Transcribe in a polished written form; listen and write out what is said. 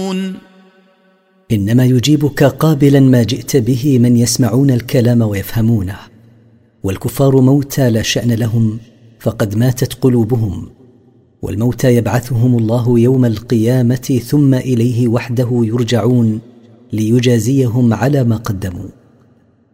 إنما يجيبك قابلا ما جئت به من يسمعون الكلام ويفهمونه، والكفار موتى لا شأن لهم، فقد ماتت قلوبهم. والموتى يبعثهم الله يوم القيامة ثم إليه وحده يرجعون ليجازيهم على ما قدموا.